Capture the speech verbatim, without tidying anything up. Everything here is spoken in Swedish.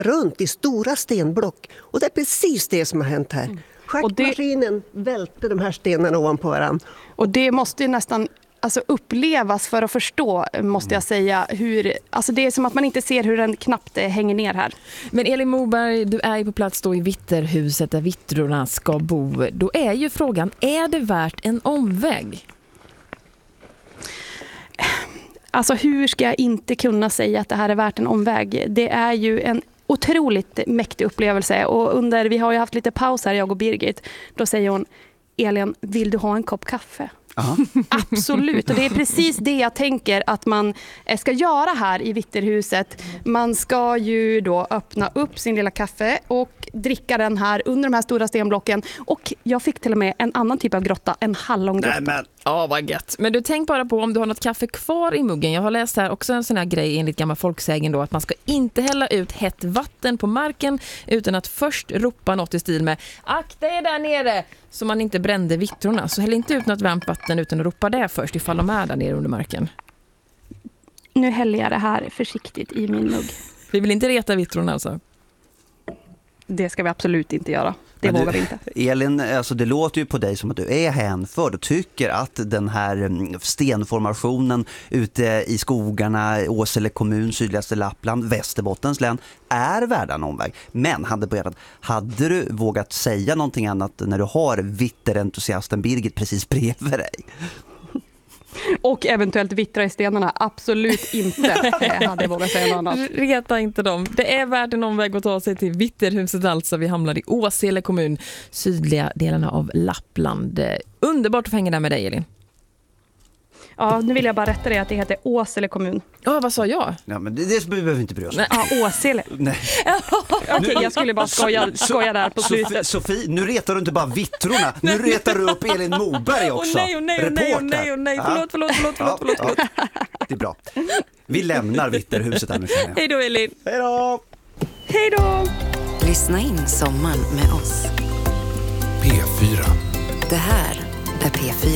runt i stora stenblock. Och det är precis det som har hänt här. Schaktmaskinen det... välte de här stenarna ovanpå varandra. Och det måste ju nästan alltså, upplevas för att förstå, måste jag säga. Hur, alltså, det är som att man inte ser hur den knappt hänger ner här. Men Elin Moberg, du är ju på plats då i Vitterhuset där vittrorna ska bo. Då är ju frågan, är det värt en omväg? Alltså hur ska jag inte kunna säga att det här är värt en omväg? Det är ju en otroligt mäktig upplevelse. Och under, vi har ju haft lite paus här, jag och Birgit. Då säger hon, Elin, vill du ha en kopp kaffe? Aha. Absolut, och det är precis det jag tänker att man ska göra här i Vitterhuset. Man ska ju då öppna upp sin lilla kaffe och dricka den här under de här stora stenblocken. Och jag fick till och med en annan typ av grotta, en hallongrotta. Nej, men... Ja, vad gött. Men du, tänk bara på om du har något kaffe kvar i muggen. Jag har läst här också en sån här grej enligt gammal folksägen då, att man ska inte hälla ut hett vatten på marken utan att först ropa något i stil med akta er där nere, så man inte brände vittrorna. Så häll inte ut något varmt vatten utan att ropa det först ifall de är där nere under marken. Nu häller jag det här försiktigt i min mugg. Vi vill inte reta vittrorna alltså. Det ska vi absolut inte göra. Det Men vågar du, vi inte. Elin, alltså det låter ju på dig som att du är hänförd och tycker att den här stenformationen ute i skogarna, Åsele kommun, sydligaste Lappland, Västerbottens län är värd en omväg. Men hade, börjat, hade du vågat säga någonting annat när du har vitterentusiasten Birgit precis bredvid dig? Och eventuellt vittra i stenarna. Absolut inte hade jag vågat säga något annat. Reta inte dem. Det är värt en omväg att ta sig till Vitterhuset alltså. Vi hamnar i Åsele kommun, sydliga delarna av Lappland. Underbart att få hänga där med dig, Elin. Ja, nu vill jag bara rätta dig att det heter Åsele kommun. Ja, vad sa jag? Ja, men det, det behöver vi inte bry oss om. Ja, Åsele. Nej. Okej, okay, jag skulle bara skoja, skoja där på slutet. Sofie, Sofie, nu retar du inte bara vittrorna. Nu retar du upp Elin Moberg också. Åh nej, åh nej, åh nej, åh nej, åh nej. Förlåt, förlåt, förlåt, förlåt, förlåt, förlåt. Ja, det är bra. Vi lämnar Vitterhuset här nu. Hej då, Elin. Hej då. Hej då. Lyssna in sommaren med oss. P fyra. Det här är P fyra.